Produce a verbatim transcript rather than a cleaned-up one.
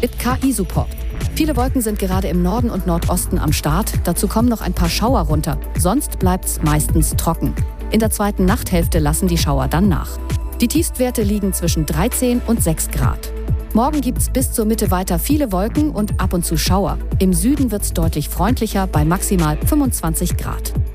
It K I-Support. Viele Wolken sind gerade im Norden und Nordosten am Start. Dazu kommen noch ein paar Schauer runter. Sonst bleibt's meistens trocken. In der zweiten Nachthälfte lassen die Schauer dann nach. Die Tiefstwerte liegen zwischen dreizehn und sechs Grad. Morgen gibt's bis zur Mitte weiter viele Wolken und ab und zu Schauer. Im Süden wird's deutlich freundlicher bei maximal fünfundzwanzig Grad.